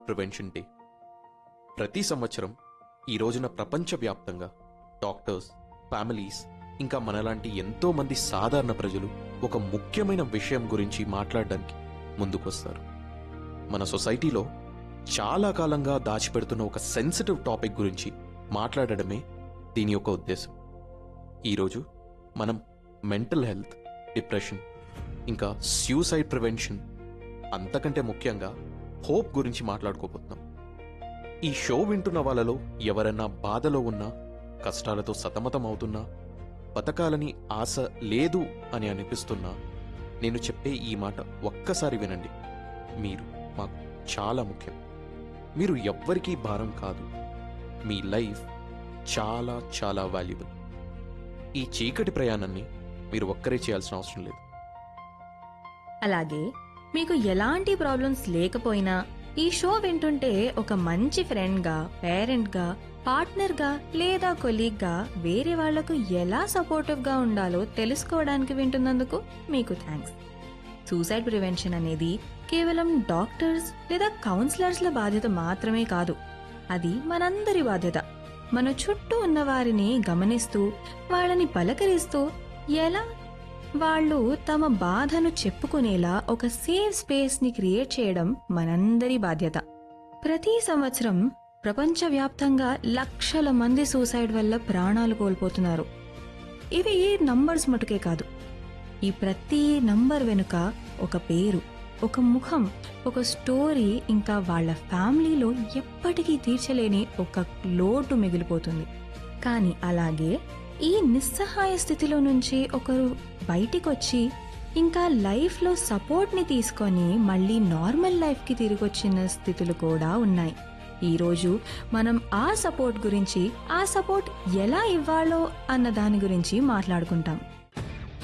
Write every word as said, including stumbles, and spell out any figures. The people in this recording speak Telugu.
Prevention day. ప్రతి సంవత్సరం ఈ రోజున ప్రపంచవ్యాప్తంగా డాక్టర్స్, ఫ్యామిలీస్, ఇంకా మనలాంటి ఎంతో మంది సాధారణ ప్రజలు ఒక ముఖ్యమైన విషయం గురించి మాట్లాడడానికి ముందుకొస్తారు. మన సొసైటీలో చాలా కాలంగా దాచిపెడుతున్న ఒక సెన్సిటివ్ టాపిక్ గురించి మాట్లాడడమే దీని యొక్క ఉద్దేశం. ఈరోజు మనం మెంటల్ హెల్త్, డిప్రెషన్, ఇంకా సూసైడ్ ప్రివెన్షన్, అంతకంటే ముఖ్యంగా హోప్ గురించి మాట్లాడుకోబోతున్నాం. ఈ షో వింటున్న వాళ్ళలో ఎవరైనా బాధలో ఉన్నా, కష్టాలతో సతమతం అవుతున్నా, బతకాలని ఆశ లేదు అని అనిపిస్తున్నా, నేను చెప్పే ఈ మాట ఒక్కసారి వినండి. మీరు మాకు చాలా ముఖ్యం. మీరు ఎవ్వరికీ భారం కాదు. మీ లైఫ్ చాలా చాలా వాల్యుబుల్. ఈ చీకటి ప్రయాణాన్ని మీరు ఒక్కరే చేయాల్సిన అవసరం లేదు. అలాగే మీకు ఎలాంటి ప్రాబ్లమ్స్ లేకపోయినా ఈ షో వింటుంటే ఒక మంచి ఫ్రెండ్గా, పేరెంట్గా, పార్ట్నర్గా లేదా కొలీగ్గా వేరే వాళ్లకు ఎలా సపోర్టివ్గా ఉండాలో తెలుసుకోవడానికి వింటున్నందుకు మీకు థ్యాంక్స్. సూసైడ్ ప్రివెన్షన్ అనేది కేవలం డాక్టర్స్ లేదా కౌన్సిలర్స్ల బాధ్యత మాత్రమే కాదు, అది మనందరి బాధ్యత. మన చుట్టూ ఉన్న వారిని గమనిస్తూ, వాళ్ళని పలకరిస్తూ, ఎలా వాళ్ళు తమ బాధను చెప్పుకునేలా ఒక సేఫ్ స్పేస్ ని క్రియేట్ చేయడం మనందరి బాధ్యత. ప్రతి సంవత్సరం ప్రపంచవ్యాప్తంగా లక్షల మంది సూసైడ్ వల్ల ప్రాణాలు కోల్పోతున్నారు. ఇవి నంబర్స్ మటుకే కాదు, ఈ ప్రతి నంబర్ వెనుక ఒక పేరు, ఒక ముఖం, ఒక స్టోరీ, ఇంకా వాళ్ళ ఫ్యామిలీలో ఎప్పటికీ తీర్చలేని ఒక లోటు మిగిలిపోతుంది. కానీ అలాగే ఈ నిస్సహాయ స్థితిలో నుంచి ఒకరు బయటికొచ్చి ఇంకా లైఫ్లో సపోర్ట్ని తీసుకొని మళ్ళీ నార్మల్ లైఫ్కి తిరిగొచ్చిన స్థితులు కూడా ఉన్నాయి. ఈరోజు మనం ఆ సపోర్ట్ గురించి, ఆ సపోర్ట్ ఎలా ఇవ్వాలో అన్న దాని గురించి మాట్లాడుకుంటాం.